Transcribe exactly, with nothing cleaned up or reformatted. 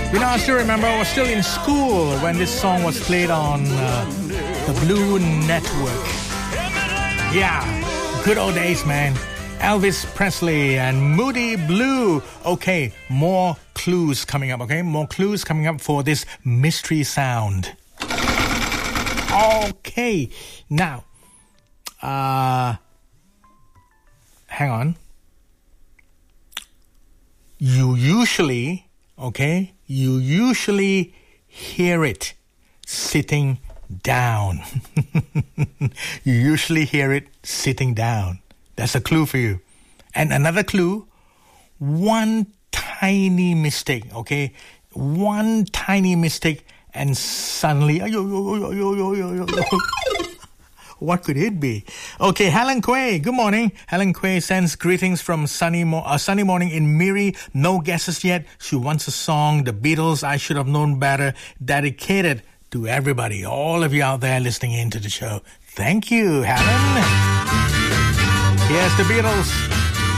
You know, I still remember I was still in school when this song was played on uh, the Blue Network. Yeah, good old days, man. Elvis Presley and Moody Blue. Okay, more clues coming up, okay? More clues coming up for this mystery sound. Okay, now, uh, hang on. You usually, okay, you usually hear it sitting down. You usually hear it sitting down. That's a clue for you. And another clue, one tiny mistake, okay? One tiny mistake and suddenly, what could it be? Okay, Helen Quay, good morning. Helen Quay sends greetings from sunny, mo- uh, sunny morning in Miri. No guesses yet. She wants a song, The Beatles, I Should Have Known Better, dedicated to everybody, all of you out there listening in to the show. Thank you, Helen. Here's The Beatles.